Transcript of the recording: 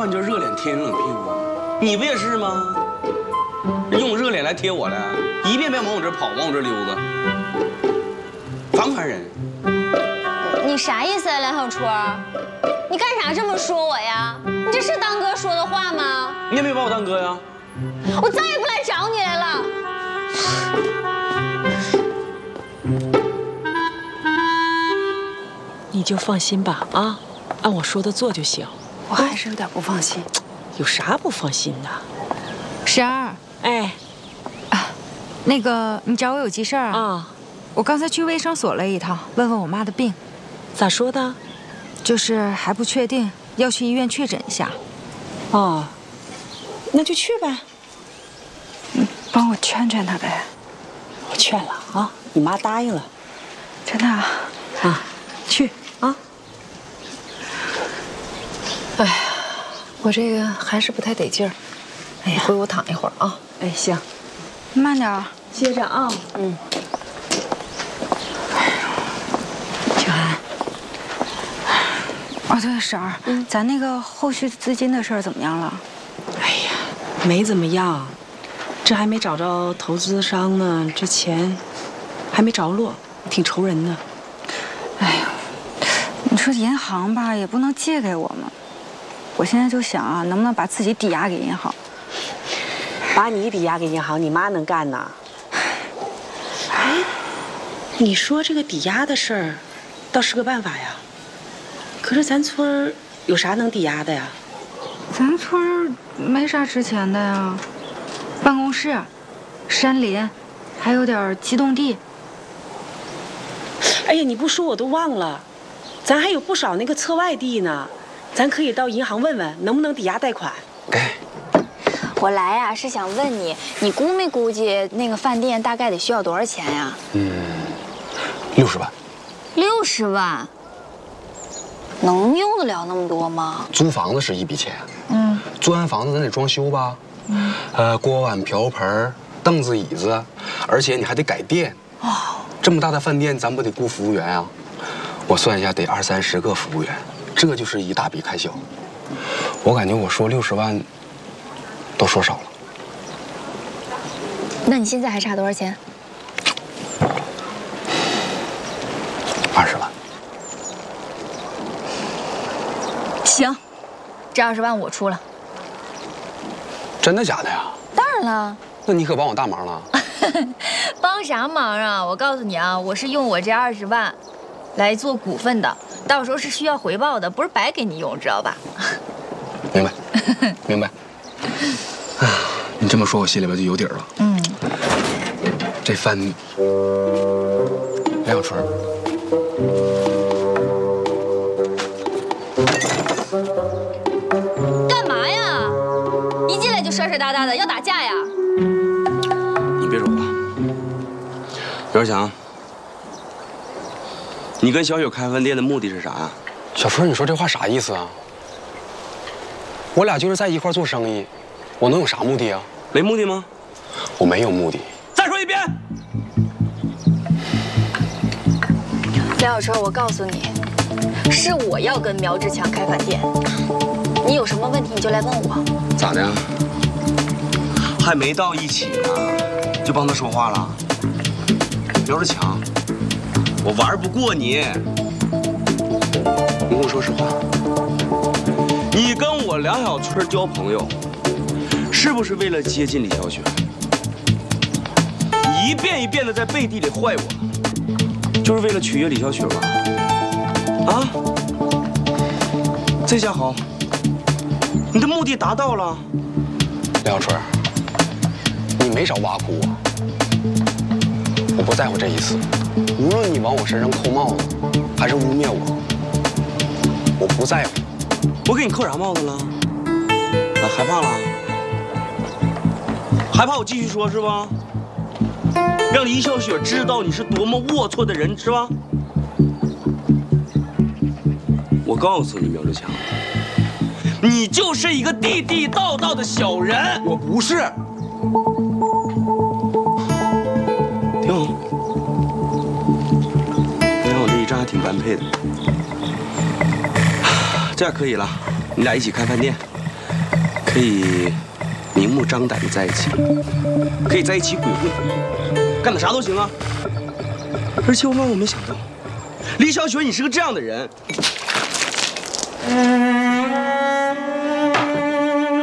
管叫热脸贴冷屁股，你不也是吗？用热脸来贴我的，一遍遍往我这跑，往我这溜达，烦不烦人？ 你啥意思啊，梁小春？你干啥这么说我呀？你这是当哥说的话吗？ 你也没把我当哥呀？ 我再也不来找你来了。 你就放心吧啊，按我说的做就行。 我还是有点不放心。 有啥不放心的？ 婶儿， 哎， 那个你找我有急事儿啊？ 啊， 我刚才去卫生所了一趟，问问我妈的病， 咋说的？ 就是还不确定，要去医院确诊一下。 哦，那就去呗。 帮我劝劝她呗。 我劝了啊，你妈答应了。 真的啊？ 啊，去啊。 哎呀，我这个还是不太得劲儿。哎呀，回屋躺一会儿啊。 哎，行， 慢点儿， 接着啊。嗯。秋涵。 哦，对，婶儿，咱那个后续资金的事儿怎么样了？ 哎呀，没怎么样，这还没找着投资商呢，这钱还没着落，挺愁人的。 哎呀，你说银行吧，也不能借给我们。我现在就想啊，能不能把自己抵押给银行？ 把你抵押给银行，你妈能干呐？哎，你说这个抵押的事儿，倒是个办法呀。可是咱村儿有啥能抵押的呀？ 咱村儿没啥值钱的呀，办公室、山林，还有点机动地。 哎呀，你不说我都忘了，咱还有不少那个侧外地呢，咱可以到银行问问能不能抵押贷款。 哎， 我来呀，是想问你，你估没估计那个饭店大概得需要多少钱呀 60万。 60万，能用得了那么多吗？ 租房子是一笔钱，租完房子咱得装修吧，锅碗瓢盆、凳子椅子，而且你还得改店。这么大的饭店，咱不得雇服务员啊？我算一下，得20-30个服务员，这就是一大笔开销。我感觉我说60万，都说少了。 那你现在还差多少钱 ？20万。 行，这20万我出了。 真的假的呀？ 当然了。 那你可帮我大忙了。 帮啥忙啊？我告诉你啊，我是用我这20万来做股份的，到时候是需要回报的，不是白给你用，知道吧？ 明白，明白。啊，你这么说，我心里边就有底儿了。这饭，梁小春。 干嘛呀？一进来就帅帅哒哒的，要打架呀？ 你别说话。刘强，你跟小雪开饭店的目的是啥呀？ 小春，你说这话啥意思啊？我俩就是在一块做生意，我能有啥目的啊？ 没目的吗？ 我没有目的。 再说一遍。 梁小春，我告诉你，是我要跟苗志强开饭店，你有什么问题你就来问我。 咋的？还没到一起呢，就帮他说话了？苗志强，我玩不过你。你跟我说实话，你跟我梁小春交朋友，是不是为了接近李小雪？你一遍一遍的在背地里坏我，就是为了取悦李小雪吧？啊？这下好，你的目的达到了。 梁小春，你没少挖苦我，我不在乎这一次。无论你往我身上扣帽子，还是污蔑我，我不在乎。 我给你扣啥帽子了？啊，害怕了？害怕我继续说是吧？让李小雪知道你是多么龌龊的人是吧？我告诉你，苗志强，你就是一个地地道道的小人。 我不是。 挺好，你看我这一仗还挺般配的。这样可以了，你俩一起开饭店， 可以明目张胆的在一起，可以在一起鬼混，干点啥都行啊。而且我没想到，李小雪你是个这样的人。